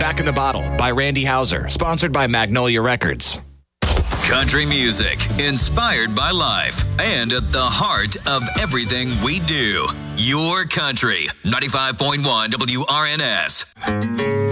Back in the Bottle by Randy Houser, sponsored by Magnolia Records. Country music, inspired by life, and at the heart of everything we do. Your country, 95.1 WRNS.